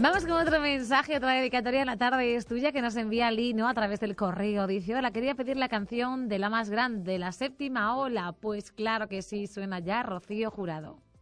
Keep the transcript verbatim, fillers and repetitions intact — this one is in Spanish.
Vamos con otro mensaje, otra dedicatoria en la tarde es tuya que nos envía Lino a través del correo. Dice, hola, quería pedir la canción de La Más Grande, la séptima ola. Pues claro que sí, suena ya Rocío Jurado.